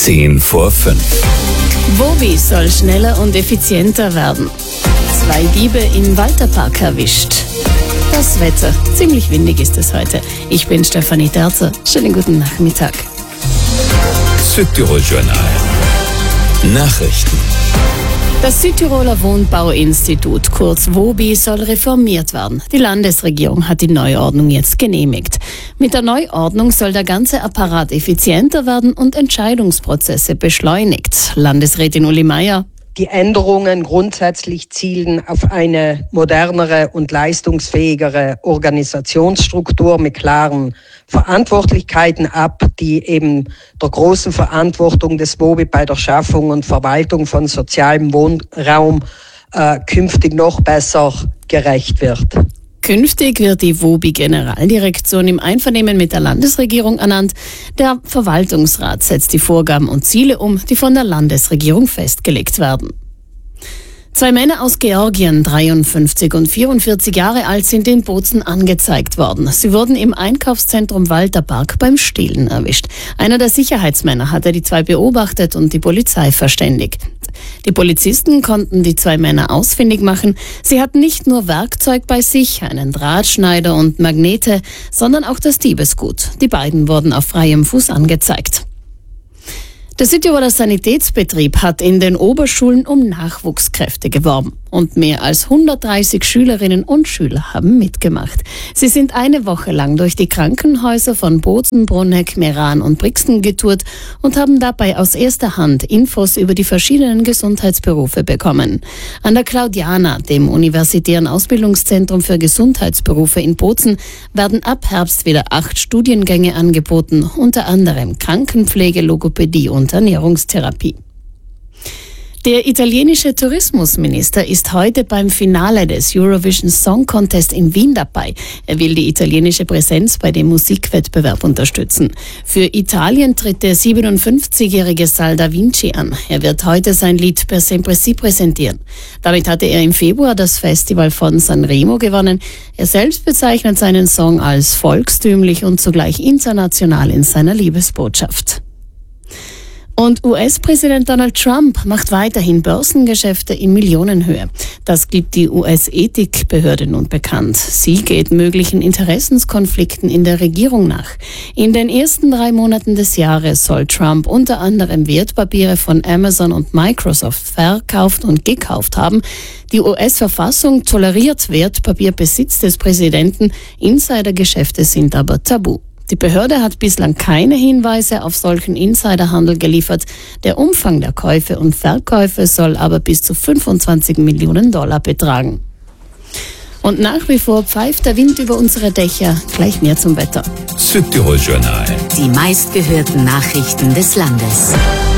5:10. Wobi soll schneller und effizienter werden. 2 Diebe im Walterpark erwischt. Das Wetter. Ziemlich windig ist es heute. Ich bin Stefanie Terzer. Schönen guten Nachmittag. Südtirol Journal. Nachrichten. Das Südtiroler Wohnbauinstitut, kurz WOBI, soll reformiert werden. Die Landesregierung hat die Neuordnung jetzt genehmigt. Mit der Neuordnung soll der ganze Apparat effizienter werden und Entscheidungsprozesse beschleunigt. Landesrätin Uli Meier. Die Änderungen grundsätzlich zielen auf eine modernere und leistungsfähigere Organisationsstruktur mit klaren Verantwortlichkeiten ab, die eben der großen Verantwortung des WOBI bei der Schaffung und Verwaltung von sozialem Wohnraum künftig noch besser gerecht wird. Künftig wird die WOBI-Generaldirektion im Einvernehmen mit der Landesregierung ernannt. Der Verwaltungsrat setzt die Vorgaben und Ziele um, die von der Landesregierung festgelegt werden. 2 Männer aus Georgien, 53 und 44 Jahre alt, sind in Bozen angezeigt worden. Sie wurden im Einkaufszentrum Walterpark beim Stehlen erwischt. Einer der Sicherheitsmänner hatte die 2 beobachtet und die Polizei verständigt. Die Polizisten konnten die 2 Männer ausfindig machen. Sie hatten nicht nur Werkzeug bei sich, einen Drahtschneider und Magnete, sondern auch das Diebesgut. Die beiden wurden auf freiem Fuß angezeigt. Der Südtiroler Sanitätsbetrieb hat in den Oberschulen um Nachwuchskräfte geworben. Und mehr als 130 Schülerinnen und Schüler haben mitgemacht. Sie sind eine Woche lang durch die Krankenhäuser von Bozen, Bruneck, Meran und Brixen getourt und haben dabei aus erster Hand Infos über die verschiedenen Gesundheitsberufe bekommen. An der Claudiana, dem Universitären Ausbildungszentrum für Gesundheitsberufe in Bozen, werden ab Herbst wieder 8 Studiengänge angeboten, unter anderem Krankenpflege, Logopädie und Ernährungstherapie. Der italienische Tourismusminister ist heute beim Finale des Eurovision Song Contest in Wien dabei. Er will die italienische Präsenz bei dem Musikwettbewerb unterstützen. Für Italien tritt der 57-jährige Sal Da Vinci an. Er wird heute sein Lied Per Sempre Si präsentieren. Damit hatte er im Februar das Festival von Sanremo gewonnen. Er selbst bezeichnet seinen Song als volkstümlich und zugleich international in seiner Liebesbotschaft. Und US-Präsident Donald Trump macht weiterhin Börsengeschäfte in Millionenhöhe. Das gibt die US-Ethikbehörde nun bekannt. Sie geht möglichen Interessenskonflikten in der Regierung nach. In den ersten 3 Monaten des Jahres soll Trump unter anderem Wertpapiere von Amazon und Microsoft verkauft und gekauft haben. Die US-Verfassung toleriert Wertpapierbesitz des Präsidenten. Insidergeschäfte sind aber tabu. Die Behörde hat bislang keine Hinweise auf solchen Insiderhandel geliefert. Der Umfang der Käufe und Verkäufe soll aber bis zu $25 Millionen betragen. Und nach wie vor pfeift der Wind über unsere Dächer. Gleich mehr zum Wetter. Südtirol Journal. Die meistgehörten Nachrichten des Landes.